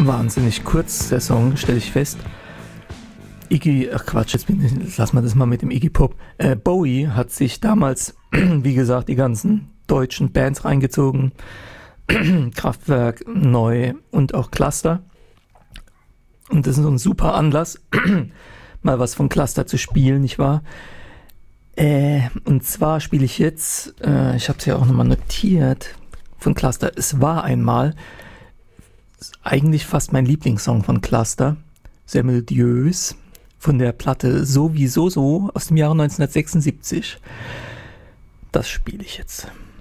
wahnsinnig kurz, der Song, stelle ich fest. Lass mal das mal mit dem Iggy Pop. Bowie hat sich damals, wie gesagt, die ganzen deutschen Bands reingezogen. Kraftwerk, Neu und auch Cluster. Und das ist so ein super Anlass, mal was von Cluster zu spielen, nicht wahr? Und zwar spiele ich jetzt, ich habe es ja auch nochmal notiert, von Cluster, Es war einmal, eigentlich fast mein Lieblingssong von Cluster, sehr melodiös, von der Platte Sowieso so aus dem Jahre 1976. Das spiele ich jetzt.